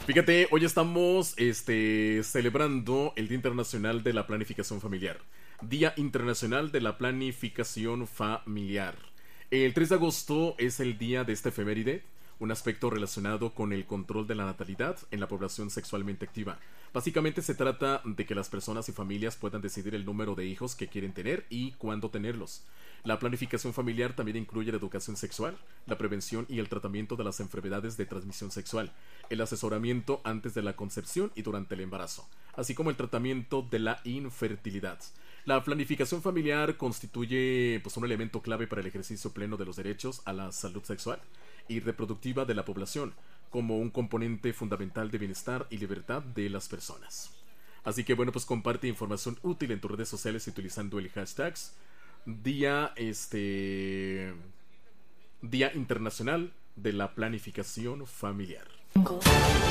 Fíjate, hoy estamos celebrando el Día Internacional de la Planificación Familiar. Día Internacional de la Planificación Familiar. El 3 de agosto es el día de este efeméride, un aspecto relacionado con el control de la natalidad en la población sexualmente activa. Básicamente se trata de que las personas y familias puedan decidir el número de hijos que quieren tener y cuándo tenerlos. La planificación familiar también incluye la educación sexual, la prevención y el tratamiento de las enfermedades de transmisión sexual, el asesoramiento antes de la concepción y durante el embarazo, así como el tratamiento de la infertilidad. La planificación familiar constituye un elemento clave para el ejercicio pleno de los derechos a la salud sexual y reproductiva de la población, como un componente fundamental de bienestar y libertad de las personas. Así que bueno, pues comparte información útil en tus redes sociales utilizando el hashtag Día Día Internacional de la Planificación Familiar.